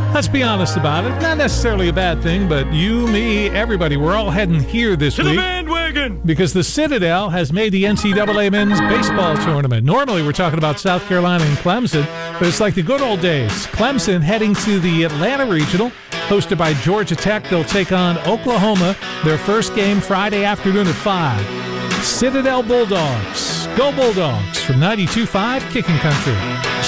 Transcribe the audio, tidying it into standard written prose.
Let's be honest about it. Not necessarily a bad thing, but you, me, everybody, we're all heading here this week. To the bandwagon! Because the Citadel has made the NCAA men's baseball tournament. Normally, we're talking about South Carolina and Clemson, but it's like the good old days. Clemson heading to the Atlanta Regional, hosted by Georgia Tech. They'll take on Oklahoma, their first game Friday afternoon at 5. Citadel Bulldogs. Go Bulldogs from 92.5 Kicking Country.